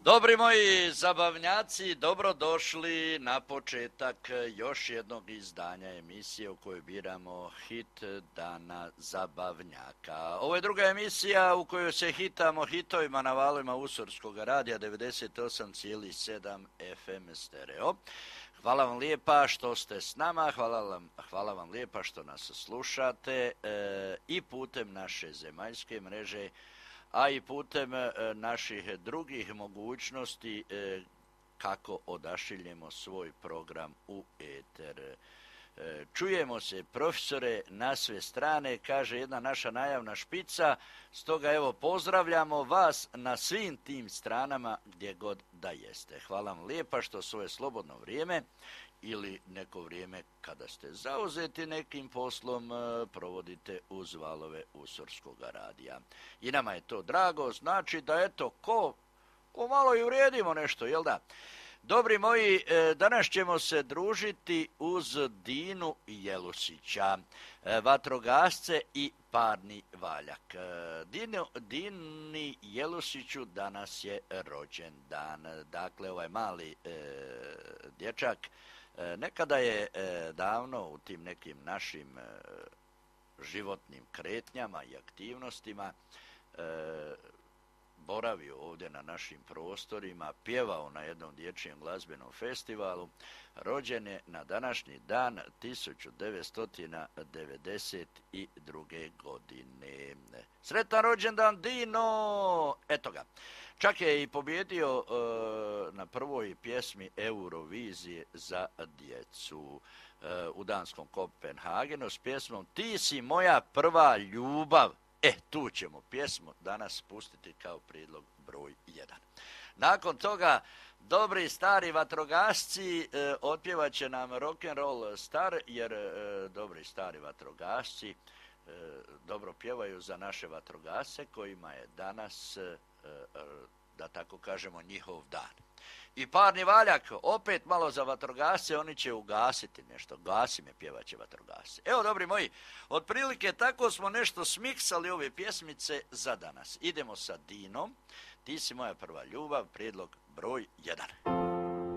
Dobri moji zabavnjaci, dobrodošli na početak još jednog izdanja emisije u kojoj biramo hit Dana zabavnjaka. Ovo je druga emisija u kojoj se hitamo hitovima na valovima Usorskog radija 98,7 FM stereo. Hvala vam lijepa što ste s nama, hvala vam lijepa što nas slušate i putem naše zemaljske mreže, a i putem naših drugih mogućnosti kako odašiljemo svoj program u eter. Čujemo se, profesore, na sve strane, kaže jedna naša najavna špica, stoga evo pozdravljamo vas na svim tim stranama gdje god da jeste. Hvala vam lijepa što svoje slobodno vrijeme ili neko vrijeme kada ste zauzeti nekim poslom provodite uz valove Usorskog radija. I nama je to drago, znači da eto ko malo i uvrijedimo nešto, jel da? Dobri moji, danas ćemo se družiti uz Dinu Jelusića, vatrogasce i parni valjak. Dini Jelusiću danas je rođendan, dakle ovaj mali dječak nekada je davno u tim nekim našim životnim kretnjama i aktivnostima boravio ovdje na našim prostorima, pjevao na jednom dječjem glazbenom festivalu, rođen je na današnji dan 1992. godine. Sretan rođendan, Dino! Eto ga. Čak je i pobjedio na prvoj pjesmi Eurovizije za djecu u danskom Kopenhagenu s pjesmom Ti si moja prva ljubav. Tu ćemo pjesmu danas pustiti kao prijedlog broj 1. Nakon toga, dobri stari vatrogasci otpjevat će nam rock'n'roll star, jer dobri stari vatrogasci dobro pjevaju za naše vatrogasce kojima je danas, da tako kažemo, njihov dan. I parni valjak, opet malo za vatrogasce, oni će ugasiti nešto. Gasi me, pjevaće vatrogasce. Evo, dobri moji, otprilike tako smo nešto smiksali ove pjesmice za danas. Idemo sa Dinom. Ti si moja prva ljubav, prijedlog broj 1.